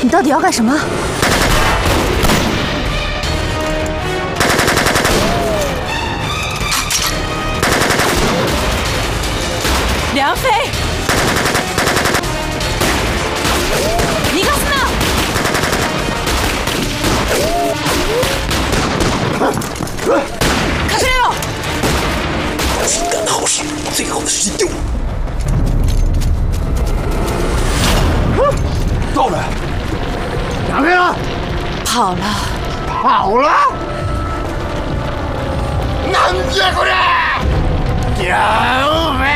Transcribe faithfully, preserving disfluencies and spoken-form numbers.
你到底要干什么？ 梁飞，尼克斯纳，卡西列奥， 自己干的好事，最后的时间丢了。到了，哪边了？ 跑了， 跑了！南边过来，梁飞。